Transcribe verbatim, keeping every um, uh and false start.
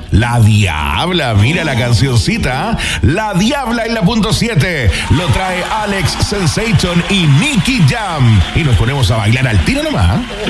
La Diabla, mira la cancioncita. La Diabla en la punto siete. Lo trae Alex Sensation y Nicky Jam. Y nos ponemos a bailar al tiro nomás.